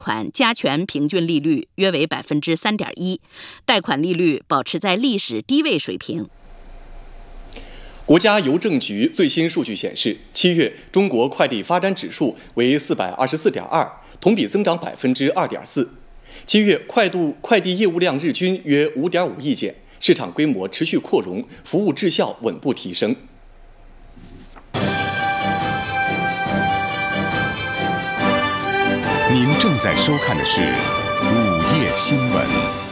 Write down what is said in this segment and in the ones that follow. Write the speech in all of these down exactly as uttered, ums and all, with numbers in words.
款加权平均利率约为百分之三点一，贷款利率保持在历史低位水平。 国家邮政局最新数据显示，七月中国快递发展指数为四百二十四点二，同比增长百分之二点四。七月快度快递业务量日均约五点五亿件，市场规模持续扩容，服务质效稳步提升。 您正在收看的是午夜新闻。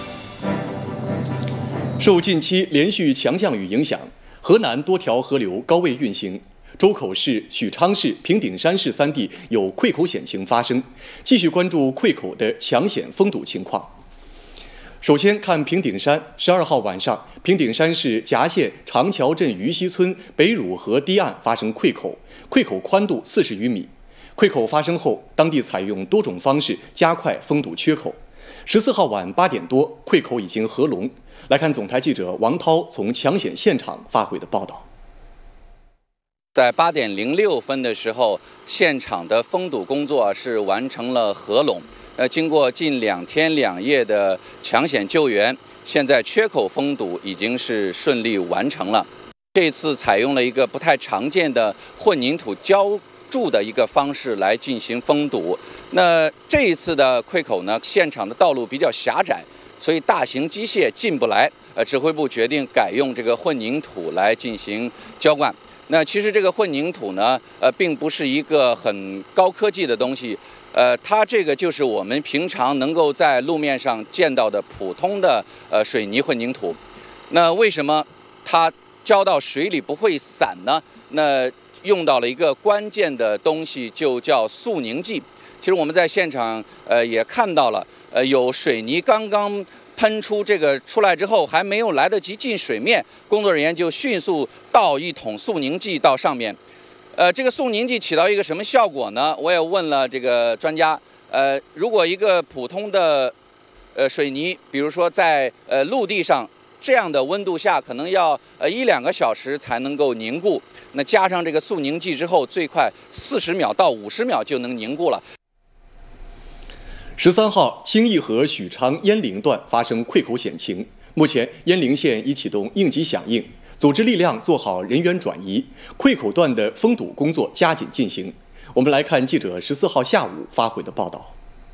受近期连续强降雨影响，河南多条河流高位运行，周口市、许昌市、平顶山市三地有溃口险情发生，继续关注溃口的强险封堵情况。首先看平顶山，十二号晚上，平顶山市夹县长桥镇鱼溪村北汝河堤岸发生溃口，溃口宽度四十余米。溃口发生后，当地采用多种方式加快封堵缺口。十四号晚八点多，溃口已经合龙。来看总台记者王涛从抢险现场发回的报道。 在八点零六分的时候，现场的封堵工作是完成了合拢。呃，经过近两天两夜的抢险救援，现在缺口封堵已经是顺利完成了。这次采用了一个不太常见的混凝土浇筑的一个方式来进行封堵。那这一次的溃口呢，现场的道路比较狭窄，所以大型机械进不来。呃，指挥部决定改用这个混凝土来进行浇灌。那其实这个混凝土呢，呃，并不是一个很高科技的东西，呃，它这个就是我们平常能够在路面上见到的普通的呃水泥混凝土。那为什么它浇到水里不会散呢？那用到了一个关键的东西，就叫速凝剂。其实我们在现场呃也看到了，呃有水泥刚刚喷出这个出来之后，还没有来得及进水面，工作人员就迅速倒一桶速凝剂到上面。呃，这个速凝剂起到一个什么效果呢？我也问了这个专家。呃，如果一个普通的呃水泥，比如说在呃陆地上，这样的温度下可能要呃一两个小时才能够凝固，那加上这个速凝剂之后，最快四十秒到五十秒就能凝固了。 十三号，清义河许昌鄢陵段发生溃口险情，目前鄢陵县已启动应急响应，组织力量做好人员转移，溃口段的封堵工作加紧进行。我们来看记者十四号下午发回的报道。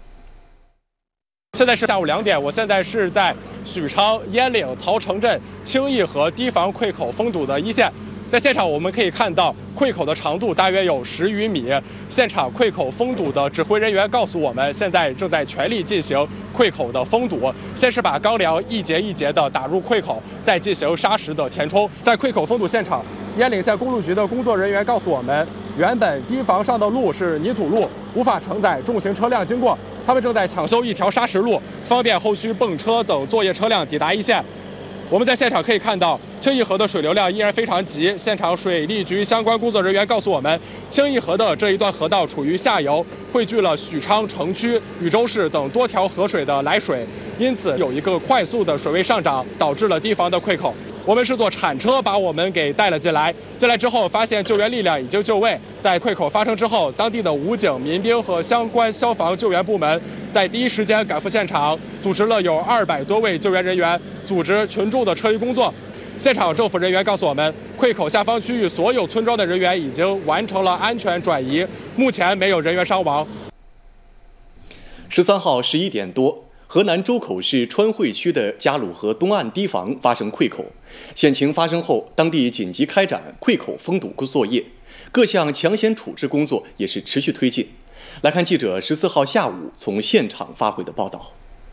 现在是下午两点，我现在是在许昌鄢陵陶城镇清义河堤防溃口封堵的一线。在现场我们可以看到，溃口的长度大约有十余米。现场溃口封堵的指挥人员告诉我们，现在正在全力进行溃口的封堵。先是把钢梁一节一节的打入溃口，再进行砂石的填充。在溃口封堵现场，鄢陵县公路局的工作人员告诉我们，原本堤防上的路是泥土路，无法承载重型车辆经过，他们正在抢修一条砂石路，方便后续泵车等作业车辆抵达一线。我们在现场可以看到，清义河的水流量依然非常急。现场水利局相关工作人员告诉我们，清义河的这一段河道处于下游，汇聚了许昌城区、禹州市等多条河水的来水，因此有一个快速的水位上涨，导致了堤防的溃口。我们是坐铲车把我们给带了进来，进来之后发现救援力量已经就位。在溃口发生之后，当地的武警、民兵和相关消防救援部门在第一时间赶赴现场，组织了有二百多位救援人员，组织群众的撤离工作。现场政府人员告诉我们，溃口下方区域所有村庄的人员已经完成了安全转移，目前没有人员伤亡。 十三号十一点多，河南周口市川汇区的嘉鲁河东岸堤防发生溃口，险情发生后，当地紧急开展溃口封堵作业，各项抢险处置工作也是持续推进。来看记者十四号下午从现场发回的报道。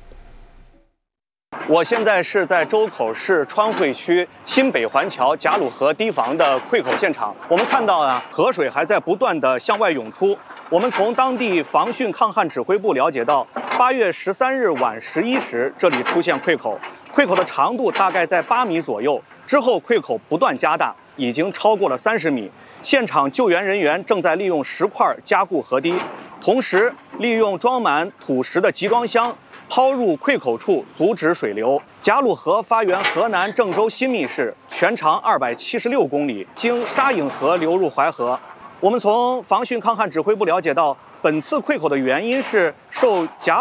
我现在是在周口市川汇区新北环桥贾鲁河堤防的溃口现场。我们看到啊，河水还在不断的向外涌出。我们从当地防汛抗旱指挥部了解到，八月十三日晚十一时，这里出现溃口，溃口的长度大概在八米左右。之后溃口不断加大，已经超过了三十米。现场救援人员正在利用石块加固河堤，同时利用装满土石的集装箱抛入溃口处，阻止水流。贾鲁河发源河南郑州新密市，全长二百七十六公里，经沙颍河流入淮河。我们从防汛抗旱指挥部了解到， 本次溃口的原因是受甲